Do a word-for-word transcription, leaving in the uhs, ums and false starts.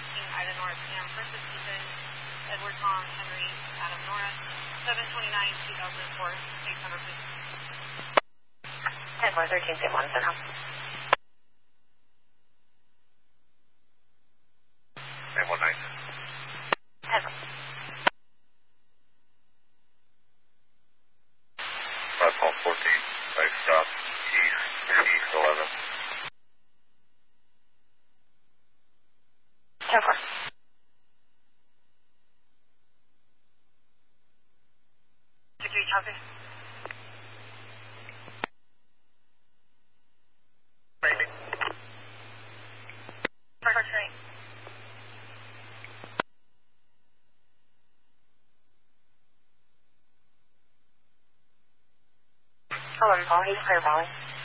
King Ida Norris, Cam, Princess Ethan, Edward Tom, Henry, Adam Norris, seven twenty-nine, two thousand four, six hundred fifty. ten four thirteen, same one, center. ten one nine. ten. five call fourteen, right stop, east, east eleven. ten four. Degree copy. Maybe. First right. eleven, Paul, he's clear, Polly.